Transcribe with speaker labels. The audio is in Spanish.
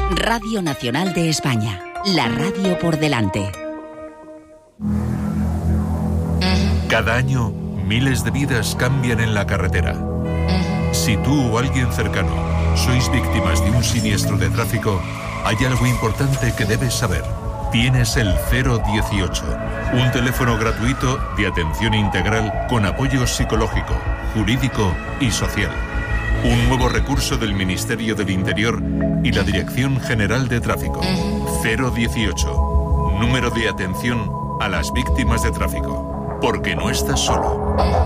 Speaker 1: Radio Nacional de España. La radio por delante.
Speaker 2: Cada año, miles de vidas cambian en la carretera. Si tú o alguien cercano sois víctimas de un siniestro de tráfico, hay algo importante que debes saber. Tienes el 018, un teléfono gratuito de atención integral con apoyo psicológico, jurídico y social. Un nuevo recurso del Ministerio del Interior y la Dirección General de Tráfico. 018, número de atención a las víctimas de tráfico. Porque no estás solo.